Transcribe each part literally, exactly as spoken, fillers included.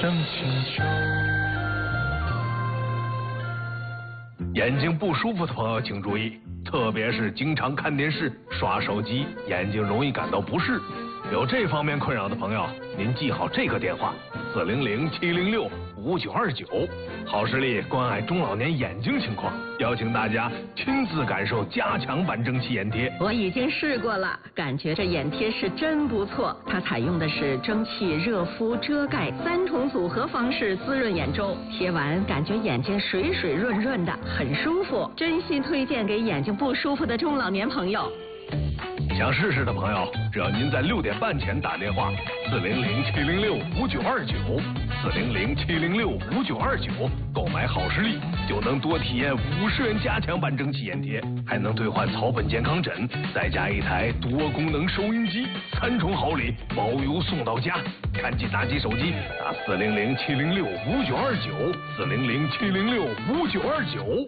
生请求。 眼睛不舒服的朋友请注意，特别是经常看电视、刷手机，眼睛容易感到不适。有这方面困扰的朋友，您记好这个电话：四零零七零六五九二九。好视力关爱中老年眼睛情况，邀请大家亲自感受加强版蒸汽眼贴。 我已经试过了，感觉这眼贴是真不错。它采用的是蒸汽、热敷、遮盖三重组合方式滋润眼周，贴完感觉眼睛水水润润的，很舒服。真心推荐给眼睛不舒服的中老年朋友。 想试试的朋友，只要您在六点半前打电话四零零七零六五九二九，四零零七零六五九二九，购买好视力就能多体验五十元加强版蒸汽眼贴，还能兑换草本健康枕，再加一台多功能收音机，三重好礼，包邮送到家。赶紧拿起手机打四零零七零六五九二九，四零零七零六五九二九。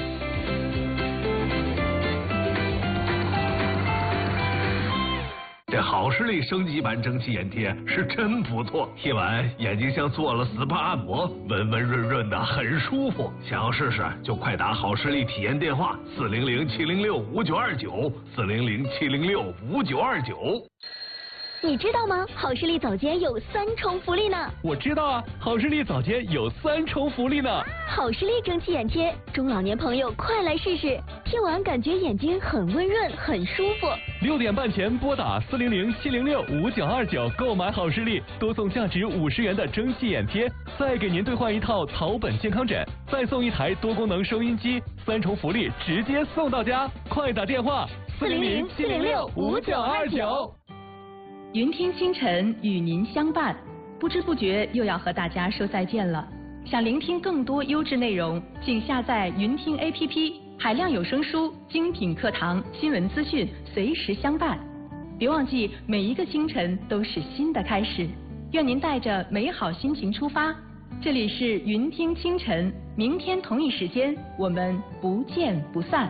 这好视力升级版蒸汽眼贴是真不错，贴完眼睛像做了 S P A 按摩，温温润润的，很舒服。想要试试就快打好视力体验电话四零零七零六五九二九，四零零七零六五九二九。 你知道吗？好视力早间有三重福利呢。 我知道啊，好视力早间有三重福利呢。 好视力蒸汽眼贴，中老年朋友快来试试，贴完感觉眼睛很温润，很舒服。 六点半前拨打四零零七零六五九二九购买好视力，多送价值五十元的蒸汽眼贴，再给您兑换一套草本健康枕，再送一台多功能收音机，三重福利直接送到家。快打电话四零零七零六五九二九。 云听清晨与您相伴，不知不觉又要和大家说再见了。想聆听更多优质内容，请下载云听 A P P， 海量有声书、精品课堂、新闻资讯随时相伴。别忘记，每一个清晨都是新的开始。愿您带着美好心情出发。这里是云听清晨，明天同一时间我们不见不散。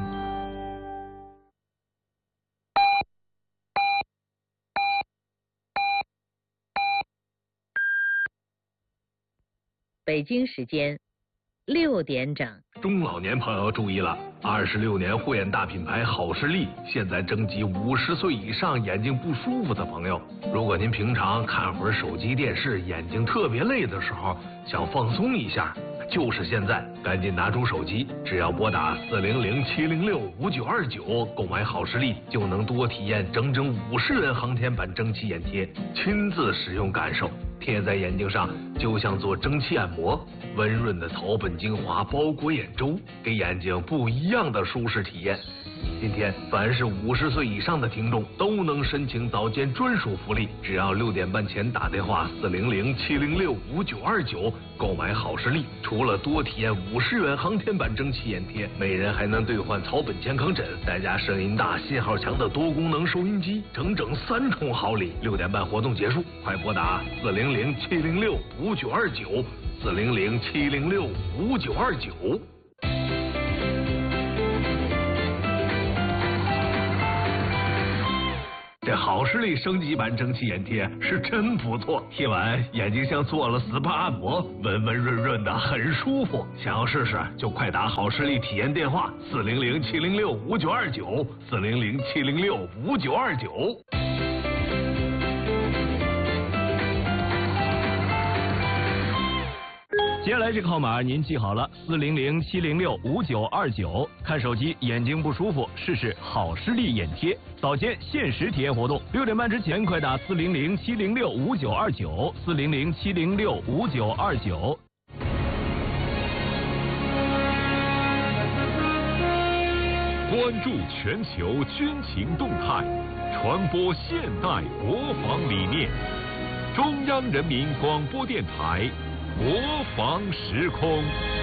北京时间六点整。 中老年朋友注意了，二十六年护眼大品牌好视力现在征集五十岁以上眼睛不舒服的朋友。如果您平常看会儿手机电视，眼睛特别累的时候，想放松一下，就是现在，赶紧拿出手机，只要拨打四零零七零六五九二九购买好视力，就能多体验整整五十元航天版蒸汽眼贴，亲自使用感受。贴在眼睛上就像做蒸汽按摩，温润的草本精华包裹眼周，给眼睛不一样的舒适体验。今天凡是五十岁以上的听众都能申请早间专属福利，只要六点半前打电话四零零七零六五九二九购买好视力，除了多体验五十元航天版蒸汽眼贴，每人还能兑换草本健康枕，再加声音大、信号强的多功能收音机，整整三重好礼。六点半活动结束，快拨打四零零七零六五九二九，四零零七零六五九二九。这好视力升级版蒸汽眼贴是真不错，贴完眼睛像做了 S P A 按摩，温温润润的，很舒服。想要试试就快打好视力体验电话四零零七零六五九二九，四零零七零六五九二九。 接下来这个号码您记好了，四零零七零六五九二九。看手机眼睛不舒服，试试好视力眼贴，早间限时体验活动，六点半之前快打四零零七零六五九二九，四零零七零六五九二九。 关注全球军情动态，传播现代国防理念。中央人民广播电台。国防时空，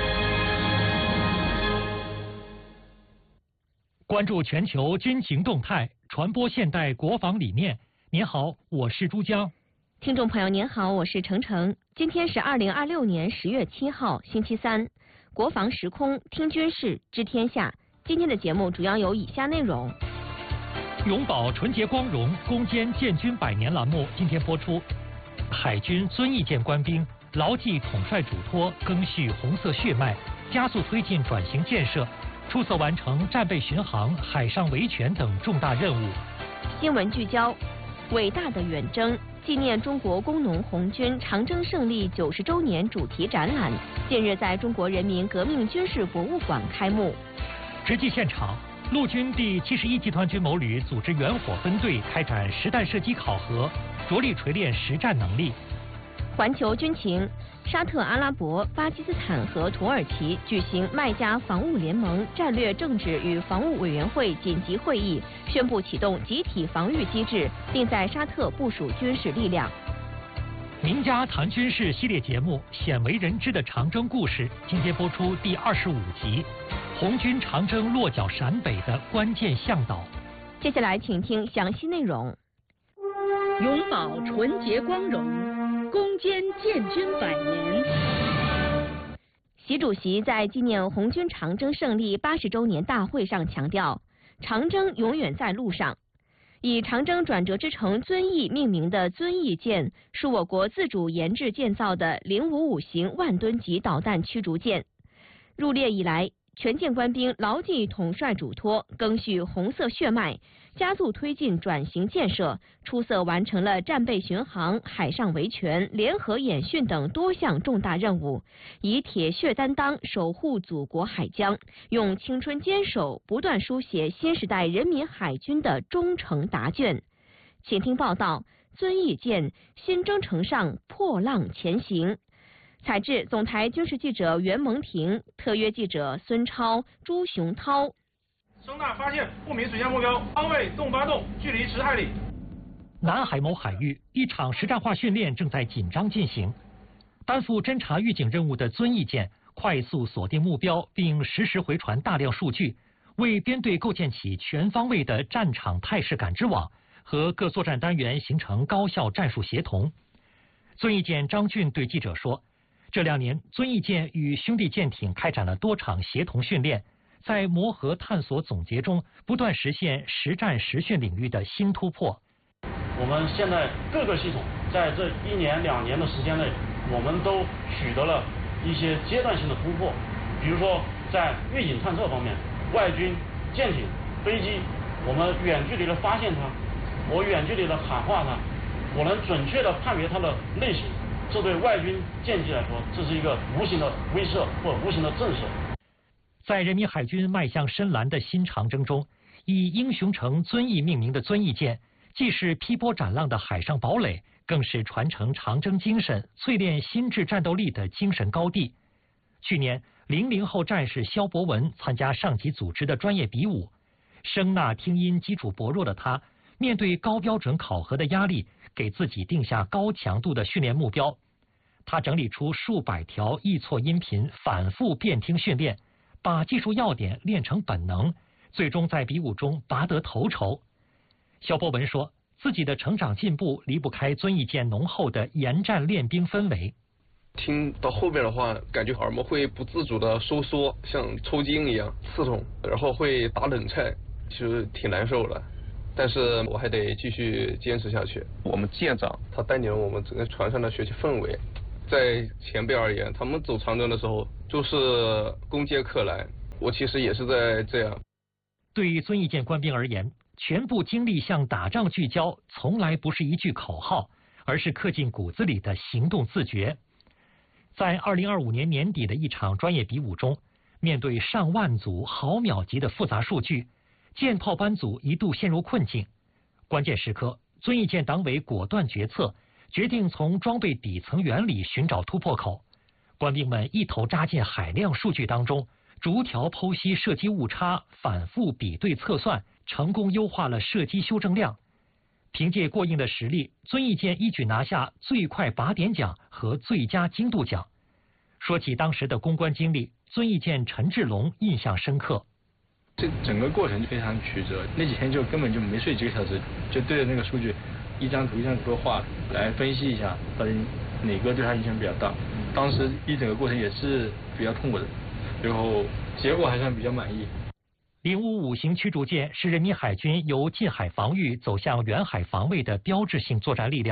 关注全球军情动态，传播现代国防理念。您好，我是珠江。 听众朋友您好，我是程程。今天是二零二六年十月七号，星期三。国防时空，听军事，知天下。今天的节目主要有以下内容： 永葆纯洁光荣，攻坚建军百年栏目今天播出。海军遵义舰官兵牢记统帅嘱托，赓续红色血脉，加速推进转型建设，出色完成战备巡航、海上维权等重大任务。 新闻聚焦：伟大的远征纪念中国工农红军长征胜利九十周年主题展览近日在中国人民革命军事博物馆开幕。 直击现场，陆军第七十一集团军某旅组织远火分队开展实弹射击考核，着力锤炼实战能力。 环球军情：沙特阿拉伯、巴基斯坦和土耳其举行麦加防务联盟战略政治与防务委员会紧急会议，宣布启动集体防御机制，并在沙特部署军事力量。 名家谈军事系列节目《鲜为人知的长征故事》今天播出第二十五集，红军长征落脚陕北的关键向导。 接下来请听详细内容。 永葆纯洁光荣，攻坚建军百年。 习主席在纪念红军长征胜利八十周年大会上强调，长征永远在路上。以长征转折之城遵义命名的遵义舰，是我国自主研制建造的零五五型万吨级导弹驱逐舰。入列以来，全舰官兵牢记统帅嘱托，赓续红色血脉，加速推进转型建设，出色完成了战备巡航、海上维权、联合演训等多项重大任务，以铁血担当守护祖国海疆，用青春坚守不断书写新时代人民海军的忠诚答卷。请听报道：遵义舰新征程上破浪前行。采制总台军事记者袁蒙婷，特约记者孙超、朱雄涛。 声纳发现不明水下目标，方位东八洞，距离十海里。 南海某海域，一场实战化训练正在紧张进行。担负侦察预警任务的遵义舰快速锁定目标，并实时回传大量数据，为编队构建起全方位的战场态势感知网，和各作战单元形成高效战术协同。遵义舰张俊对记者说，这两年，遵义舰与兄弟舰艇开展了多场协同训练，在磨合探索总结中，不断实现实战实训领域的新突破。 我们现在各个系统在这一年两年的时间内，我们都取得了一些阶段性的突破。比如说，在预警探测方面，外军舰艇、飞机，我们远距离的发现它，我远距离的喊话它，我能准确的判别它的类型。这对外军舰机来说，这是一个无形的威慑或无形的震慑。 在人民海军迈向深蓝的新长征中，以英雄城遵义命名的遵义舰，既是劈波斩浪的海上堡垒，更是传承长征精神、淬炼心智战斗力的精神高地。去年，零零后战士肖博文参加上级组织的专业比武，声纳听音基础薄弱的他，面对高标准考核的压力，给自己定下高强度的训练目标。他整理出数百条易错音频，反复辨听训练，把技术要点练成本能，最终在比武中拔得头筹。肖博文说，自己的成长进步离不开遵义舰浓厚的严战练兵氛围。 听到后边的话，感觉耳膜会不自主的收缩，像抽筋一样刺痛，然后会打冷颤，其实挺难受的。但是我还得继续坚持下去。我们舰长他带领了我们整个船上的学习氛围，在前辈而言，他们走长征的时候就是攻坚克难，我其实也是在这样。 对于遵义舰官兵而言，全部精力向打仗聚焦，从来不是一句口号，而是刻进骨子里的行动自觉。在二零二五年年底的一场专业比武中，面对上万组毫秒级的复杂数据，舰炮班组一度陷入困境。关键时刻，遵义舰党委果断决策，决定从装备底层原理寻找突破口。官兵们一头扎进海量数据当中，逐条剖析射击误差，反复比对测算，成功优化了射击修正量。凭借过硬的实力，遵义舰一举拿下最快靶点奖和最佳精度奖。说起当时的攻关经历，遵义舰陈志龙印象深刻。 这整个过程非常曲折，那几天就根本就没睡几个小时，就对着那个数据一张图一张图的画来分析一下，到底哪个对他影响比较大。当时一整个过程也是比较痛苦的，最后结果还算比较满意。 零五五型驱逐舰是人民海军由近海防御走向远海防卫的标志性作战力量，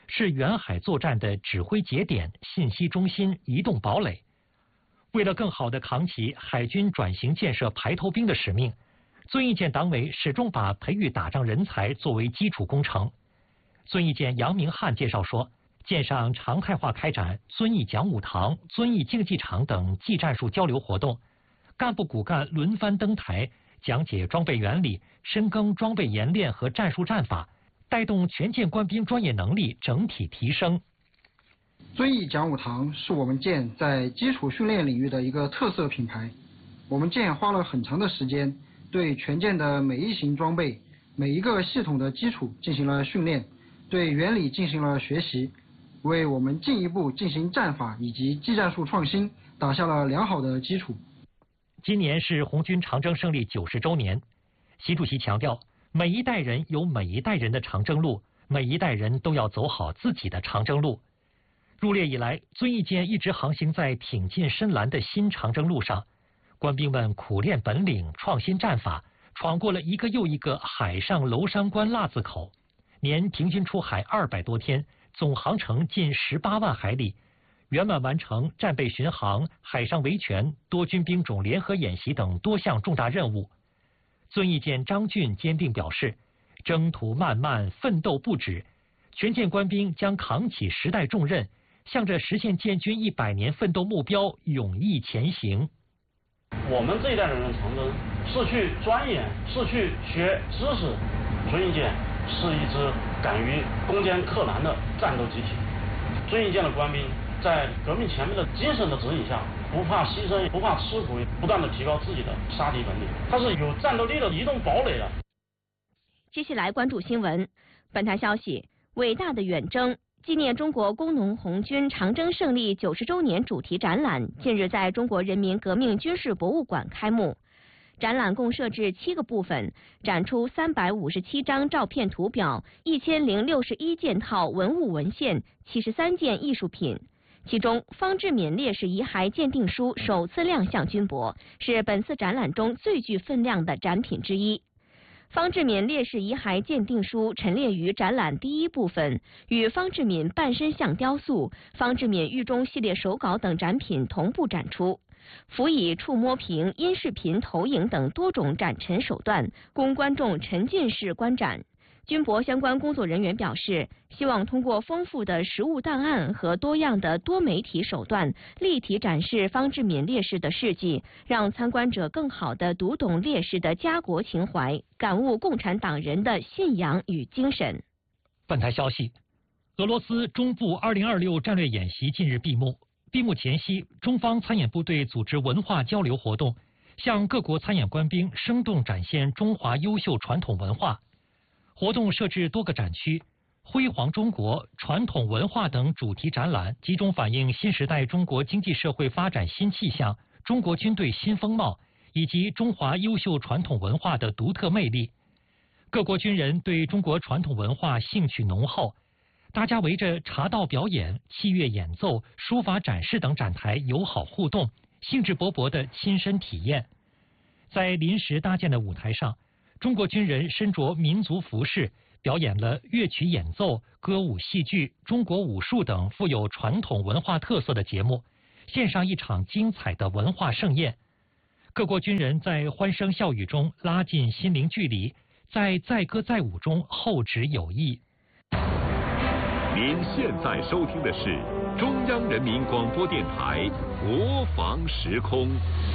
是远海作战的指挥节点、信息中心、移动堡垒。为了更好地扛起海军转型建设排头兵的使命，遵义舰党委始终把培育打仗人才作为基础工程。遵义舰杨明汉介绍说，舰上常态化开展遵义讲武堂、遵义竞技场等技战术交流活动，干部骨干轮番登台，讲解装备原理，深耕装备演练和战术战法，带动全舰官兵专业能力整体提升。 遵义讲武堂是我们舰在基础训练领域的一个特色品牌。我们舰花了很长的时间，对全舰的每一型装备、每一个系统的基础进行了训练，对原理进行了学习，为我们进一步进行战法以及技战术创新打下了良好的基础。 今年是红军长征胜利九十周年，习主席强调，每一代人有每一代人的长征路，每一代人都要走好自己的长征路。入列以来，遵义舰一直航行在挺进深蓝的新长征路上，官兵们苦练本领，创新战法，闯过了一个又一个海上娄山关腊字口，年平均出海二百多天，总航程近十八万海里，圆满完成战备巡航、海上维权、多军兵种联合演习等多项重大任务。遵义舰张俊坚定表示，征途漫漫，奋斗不止，全舰官兵将扛起时代重任，向着实现建军一百年奋斗目标勇毅前行。 我们这一代人的长征是去钻研，是去学知识。遵义舰是一支敢于攻坚克难的战斗机体。遵义舰的官兵在革命前面的精神的指引下，不怕牺牲，不怕吃苦，不断的提高自己的杀敌本领。它是有战斗力的移动堡垒的。 接下来关注新闻。本台消息，伟大的远征纪念中国工农红军长征胜利九十周年主题展览近日在中国人民革命军事博物馆开幕。展览共设置七个部分，展出三百五十七张照片图表、一千零六十一件套文物文献、七十三件艺术品。其中，方志敏烈士遗骸鉴定书首次亮相军博，是本次展览中最具分量的展品之一。方志敏烈士遗骸鉴定书陈列于展览第一部分，与方志敏半身像雕塑、方志敏狱中系列手稿等展品同步展出。辅以触摸屏、音视频投影等多种展陈手段，供观众沉浸式观展。军博相关工作人员表示，希望通过丰富的实物档案和多样的多媒体手段，立体展示方志敏烈士的事迹，让参观者更好地读懂烈士的家国情怀，感悟共产党人的信仰与精神。 本台消息，俄罗斯中部二零二六战略演习近日闭幕。闭幕前夕，中方参演部队组织文化交流活动，向各国参演官兵生动展现中华优秀传统文化。活动设置多个展区，辉煌中国、传统文化等主题展览集中反映新时代中国经济社会发展新气象、中国军队新风貌以及中华优秀传统文化的独特魅力。各国军人对中国传统文化兴趣浓厚，大家围着茶道表演、器乐演奏、书法展示等展台友好互动，兴致勃勃地亲身体验。在临时搭建的舞台上，中国军人身着民族服饰，表演了乐曲演奏、歌舞戏剧、中国武术等富有传统文化特色的节目，献上一场精彩的文化盛宴。各国军人在欢声笑语中拉近心灵距离，在载歌载舞中厚植友谊。 您现在收听的是中央人民广播电台国防时空。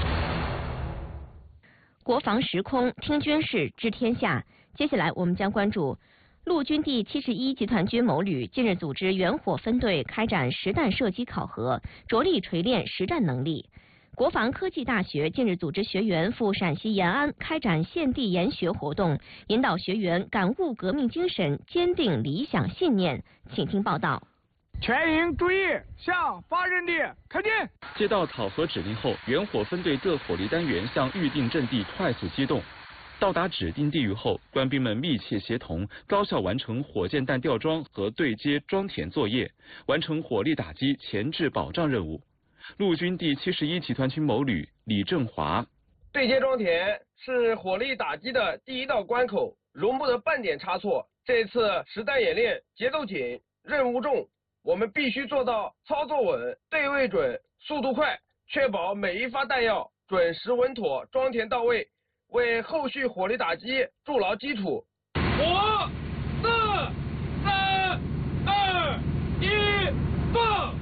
国防时空，听军事，知天下。接下来我们将关注陆军第七十一集团军某旅近日组织远火分队开展实弹射击考核，着力锤炼实战能力。国防科技大学近日组织学员赴陕西延安开展现地研学活动，引导学员感悟革命精神，坚定理想信念。请听报道。 全营注意，向发阵地开进。 接到考核指令后，远火分队各火力单元向预定阵地快速机动。到达指定地域后，官兵们密切协同，高效完成火箭弹吊装和对接装填作业，完成火力打击前置保障任务。陆军第七十一集团军某旅李正华： 对接装填是火力打击的第一道关口，容不得半点差错。这次实弹演练节奏紧， 任务重，我们必须做到操作稳、对位准、速度快，确保每一发弹药准时稳妥、装填到位，为后续火力打击筑牢基础。 五、四、三、二、一，放！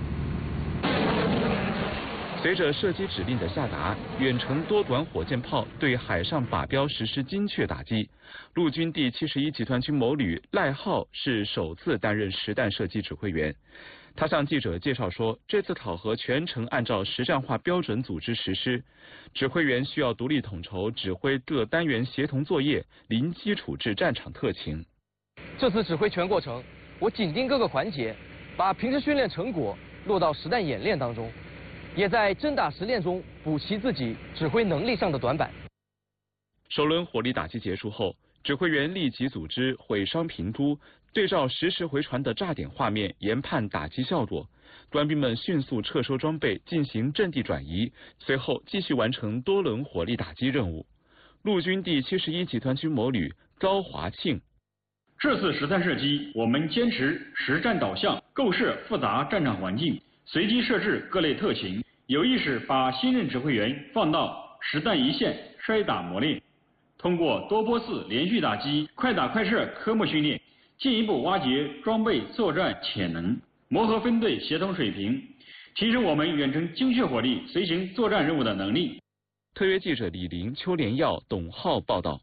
随着射击指令的下达，远程多管火箭炮对海上靶标实施精确打击。陆军第七十一集团军某旅赖浩是首次担任实弹射击指挥员。他向记者介绍说，这次考核全程按照实战化标准组织实施，指挥员需要独立统筹指挥各单元协同作业，零基础至战场特情。 这次指挥全过程，我紧盯各个环节，把平时训练成果落到实弹演练当中，也在真打实练中补齐自己指挥能力上的短板。 首轮火力打击结束后，指挥员立即组织毁伤评估，对照实时回传的炸点画面研判打击效果。官兵们迅速撤收装备，进行阵地转移，随后继续完成多轮火力打击任务。陆军第七十一集团军某旅高华庆。 这次实弹射击，我们坚持实战导向，构设复杂战场环境，随机设置各类特情，有意识把新任指挥员放到实弹一线筛打磨练，通过多波次连续打击、快打快射科目训练，进一步挖掘装备作战潜能，磨合分队协同水平，提升我们远程精确火力随行作战任务的能力。 特约记者李林、邱连耀、董浩报道。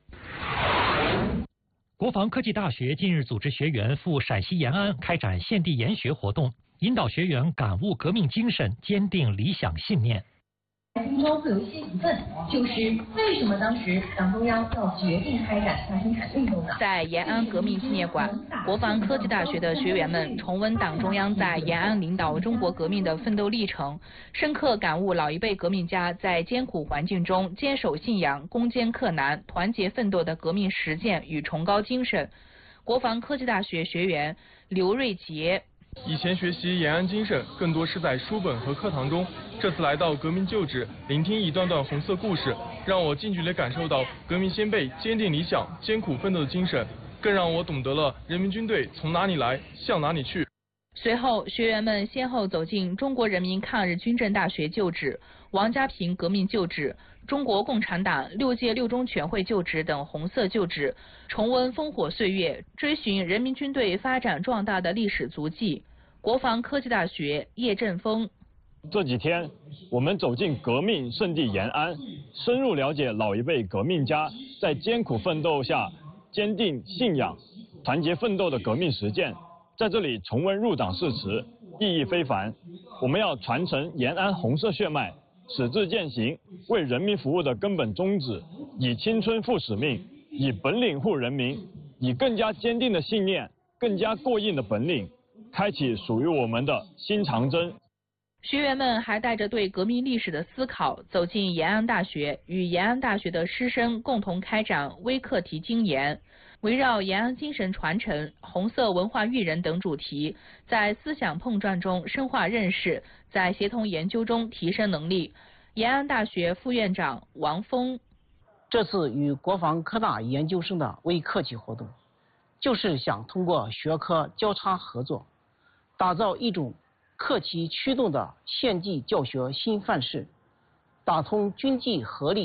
国防科技大学近日组织学员赴陕西延安开展现地研学活动，引导学员感悟革命精神，坚定理想信念。 心中会有一些疑问，就是为什么当时党中央要决定开展大生产运动呢？ 在延安革命纪念馆，国防科技大学的学员们重温党中央在延安领导中国革命的奋斗历程，深刻感悟老一辈革命家在艰苦环境中坚守信仰、攻坚克难、团结奋斗的革命实践与崇高精神。国防科技大学学员刘瑞杰。 以前学习延安精神更多是在书本和课堂中，这次来到革命旧址，聆听一段段红色故事，让我近距离感受到革命先辈坚定理想、艰苦奋斗的精神，更让我懂得了人民军队从哪里来，向哪里去。 随后，学员们先后走进中国人民抗日军政大学旧址、王家坪革命旧址、中国共产党六届六中全会旧址等红色旧址，重温烽火岁月，追寻人民军队发展壮大的历史足迹。国防科技大学叶振峰。 这几天，我们走进革命圣地延安，深入了解老一辈革命家在艰苦奋斗下坚定信仰、团结奋斗的革命实践。在这里重温入党誓词，意义非凡。我们要传承延安红色血脉，矢志践行为人民服务的根本宗旨，以青春负使命，以本领护人民，以更加坚定的信念、更加过硬的本领，开启属于我们的新长征。 学员们还带着对革命历史的思考，走进延安大学，与延安大学的师生共同开展微课题精研，围绕延安精神传承、红色文化育人等主题，在思想碰撞中深化认识，在协同研究中提升能力。延安大学副院长王峰。 这次与国防科大研究生的微课题活动，就是想通过学科交叉合作，打造一种课题驱动的县级教学新范式，打通军纪合力